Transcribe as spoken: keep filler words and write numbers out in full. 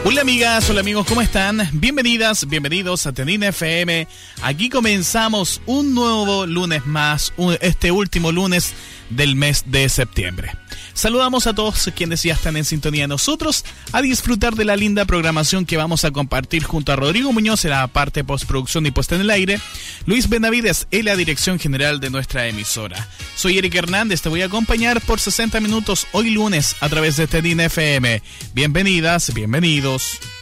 Hola amigas, hola amigos, ¿cómo están? Bienvenidas, bienvenidos a Tenin F M. Aquí comenzamos un nuevo lunes más, este último lunes del mes de septiembre. Saludamos a todos quienes ya están en sintonía de nosotros a disfrutar de la linda programación que vamos a compartir junto a Rodrigo Muñoz en la parte postproducción y puesta en el aire, Luis Benavides en la dirección general de nuestra emisora. Soy Eric Hernández, te voy a acompañar por sesenta minutos hoy lunes a través de Tenin F M. Bienvenidas, bienvenidos.